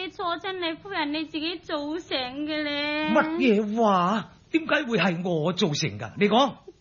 己坐親你夫人你自己造成嘅咧。 乜嘢話？點解會係我造成噶？你講。